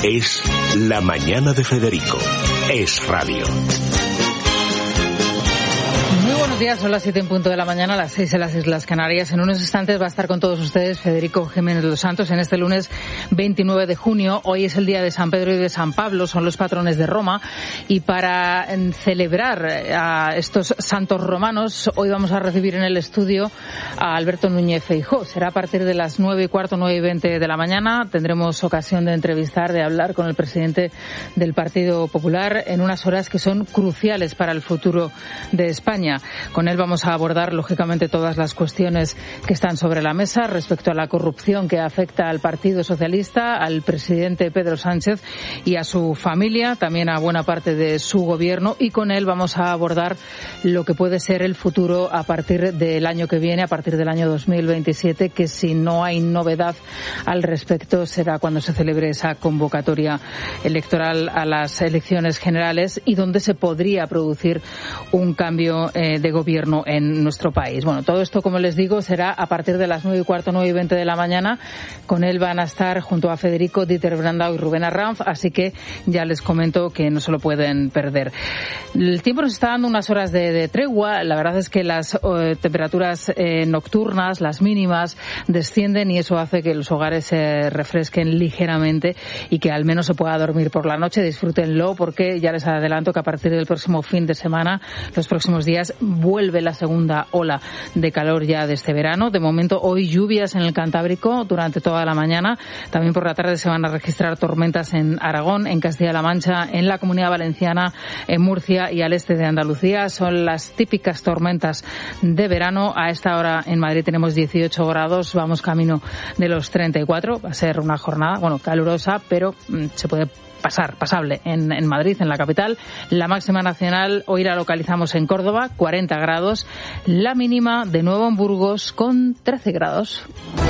Es La Mañana de Federico. Es radio. Buenos días, son las 7 en punto de la mañana, las 6 en las Islas Canarias. En unos instantes va a estar con todos ustedes Federico Jiménez Los Santos en este lunes 29 de junio. Hoy es el día de San Pedro y de San Pablo, son los patrones de Roma. Y para celebrar a estos santos romanos, hoy vamos a recibir en el estudio a Alberto Núñez Feijóo. Será a partir de las 9:15, 9:20 de la mañana. Tendremos ocasión de entrevistar, de hablar con el presidente del Partido Popular en unas horas que son cruciales para el futuro de España. Con él vamos a abordar, lógicamente, todas las cuestiones que están sobre la mesa respecto a la corrupción que afecta al Partido Socialista, al presidente Pedro Sánchez y a su familia, también a buena parte de su gobierno. Y con él vamos a abordar lo que puede ser el futuro a partir del año que viene, a partir del año 2027, que si no hay novedad al respecto será cuando se celebre esa convocatoria electoral a las elecciones generales y donde se podría producir un cambio de gobierno en nuestro país. Bueno, todo esto, como les digo, será a partir de las 9:15, 9:20 de la mañana. Con él van a estar junto a Federico, Dieter Brandau y Rubén Arranz, así que ya les comento que no se lo pueden perder. El tiempo nos está dando unas horas de tregua. La verdad es que las temperaturas nocturnas, las mínimas, descienden y eso hace que los hogares se refresquen ligeramente y que al menos se pueda dormir por la noche. Disfrútenlo porque ya les adelanto que a partir del próximo fin de semana, los próximos días, vuelve la segunda ola de calor ya de este verano. De momento, hoy lluvias en el Cantábrico durante toda la mañana. También por la tarde se van a registrar tormentas en Aragón, en Castilla-La Mancha, en la Comunidad Valenciana, en Murcia y al este de Andalucía. Son las típicas tormentas de verano. A esta hora en Madrid tenemos 18 grados, vamos camino de los 34. Va a ser una jornada, calurosa, pero se puede pasable en Madrid, en la capital. La máxima nacional hoy la localizamos en Córdoba, 40 grados. La mínima de nuevo en Burgos con 13 grados.